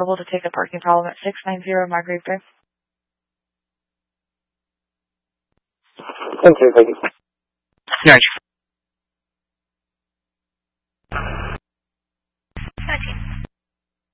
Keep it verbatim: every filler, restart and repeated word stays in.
able to take the parking problem at six ninety Marguerite Drive. Thank you, thank you. Yeah.